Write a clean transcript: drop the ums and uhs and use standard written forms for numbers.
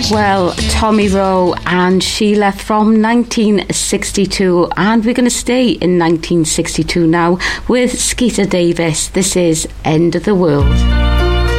Well, Tommy Rowe and Sheila from 1962, and we're going to stay in 1962 now with Skeeter Davis. This is End of the World.